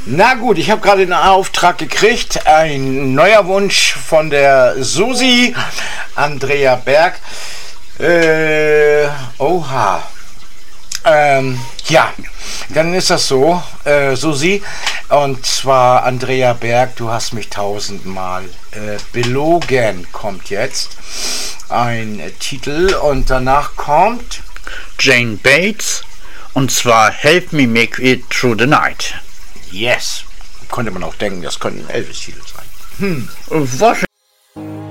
Na gut, ich habe gerade einen Auftrag gekriegt. Ein neuer Wunsch von der Susi, Andrea Berg. Oha. Ja, dann ist das so, Susi. Und zwar Andrea Berg, du hast mich 1000-mal belogen, kommt jetzt ein Titel und danach kommt Jane Bates, und zwar Help Me Make It Through the Night. Yes. Konnte man auch denken, das könnte ein Elvis-Titel sein. Was